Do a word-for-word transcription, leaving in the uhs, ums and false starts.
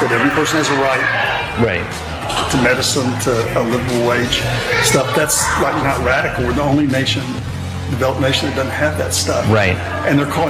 that every person has a right Right. to medicine, to a livable wage stuff. That's like not radical. We're the only nation, developed nation that doesn't have that stuff. Right. And they're calling